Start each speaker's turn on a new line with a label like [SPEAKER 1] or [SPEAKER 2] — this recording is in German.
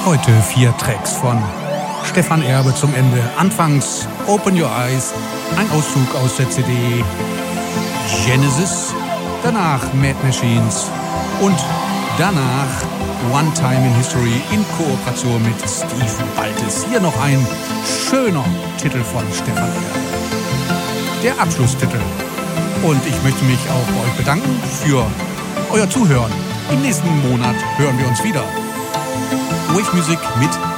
[SPEAKER 1] Heute 4 Tracks von Stefan Erbe zum Ende. Anfangs Open Your Eyes, ein Auszug aus der CD Genesis, danach Mad Machines und danach One Time in History in Kooperation mit Steve Baltes. Hier noch ein schöner Titel von Stefan Erbe. Der Abschlusstitel. Und ich möchte mich auch bei euch bedanken für euer Zuhören. Im nächsten Monat hören wir uns wieder. Wave Music mit